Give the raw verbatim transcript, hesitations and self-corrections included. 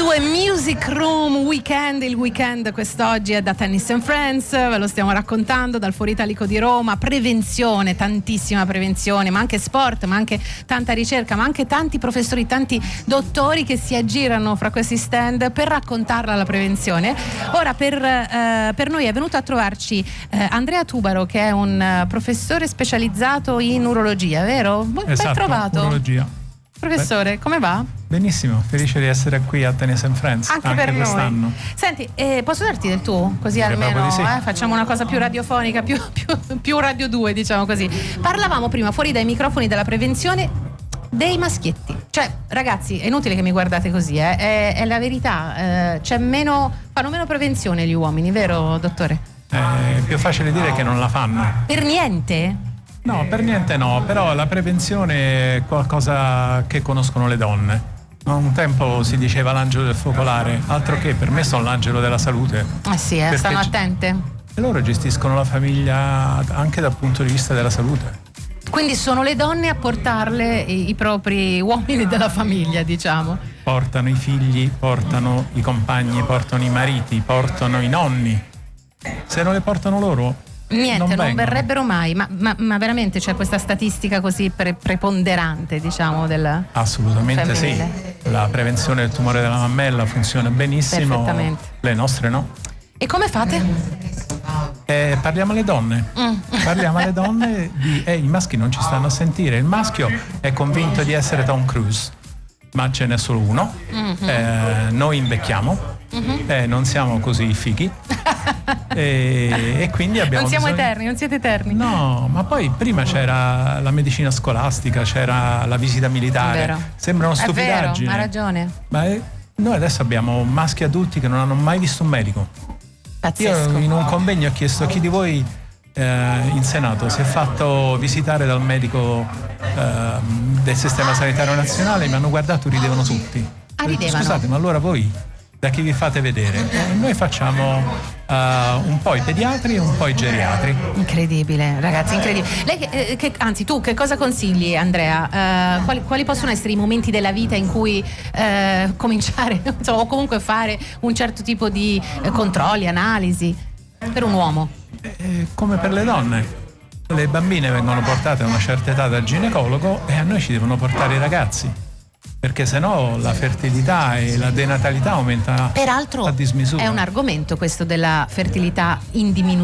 due Music Room Weekend. Il weekend quest'oggi è da Tennis and Friends, ve lo stiamo raccontando dal Foro Italico di Roma. Prevenzione, tantissima prevenzione, ma anche sport, ma anche tanta ricerca, ma anche tanti professori, tanti dottori che si aggirano fra questi stand per raccontarla la prevenzione. Ora per, eh, per noi è venuto a trovarci eh, Andrea Tubaro, che è un uh, professore specializzato in urologia, vero? Ben esatto, trovato. Urologia. Professore, come va? Benissimo, felice di essere qui a Tennis and Friends anche, anche per quest'anno. Noi. Senti, eh, posso darti del tu? Così Direi almeno sì. eh, facciamo una cosa più radiofonica, più, più, più Radio due, diciamo così. Parlavamo prima fuori dai microfoni della prevenzione dei maschietti. Cioè, ragazzi, è inutile che mi guardate così, eh, è, è la verità. Eh, c'è meno, fanno meno prevenzione gli uomini, vero, dottore? È più facile dire che non la fanno. Per niente? No, per niente no, però la prevenzione è qualcosa che conoscono le donne. Un tempo si diceva l'angelo del focolare, altro che per me sono l'angelo della salute. Eh sì, eh, stanno attente. E loro gestiscono la famiglia anche dal punto di vista della salute. Quindi sono le donne a portarle i, i propri uomini della famiglia, diciamo. Portano i figli, portano i compagni, portano i mariti, portano i nonni. Se non le portano loro, niente, non, non verrebbero mai, ma, ma, ma veramente c'è questa statistica così pre- preponderante, diciamo, del assolutamente femminile. Sì, la prevenzione del tumore della mammella funziona benissimo, perfettamente. Le nostre no. E come fate? Eh, parliamo alle donne, mm. parliamo alle donne di, eh, i maschi non ci stanno a sentire, il maschio è convinto di essere Tom Cruise, ma ce n'è solo uno, mm-hmm. eh, noi invecchiamo, mm-hmm. eh, non siamo così fighi. E, e quindi abbiamo non siamo bisogno... eterni, non siete eterni. No, ma poi prima c'era la medicina scolastica, c'era la visita militare. Sembrano stupidaggini. È vero, ha ragione. Ma è... noi adesso abbiamo maschi adulti che non hanno mai visto un medico. Pazzesco. Io in un convegno ho chiesto chi di voi eh, in Senato si è fatto visitare dal medico eh, del sistema sanitario nazionale, mi hanno guardato, ridevano tutti. Ah, ridevano? Scusate, ma allora voi da chi vi fate vedere? Eh, noi facciamo uh, un po' i pediatri e un po' i geriatri. Incredibile, ragazzi, incredibile. Lei che, eh, che, anzi, tu che cosa consigli, Andrea? Uh, quali, quali possono essere i momenti della vita in cui uh, cominciare, insomma, o comunque fare un certo tipo di uh, controlli, analisi per un uomo? Eh, come per le donne. Le bambine vengono portate a una certa età dal ginecologo e a noi ci devono portare i ragazzi. Perché sennò la fertilità e la denatalità aumenta Peraltro a dismisura. È un argomento questo della fertilità in diminuzione.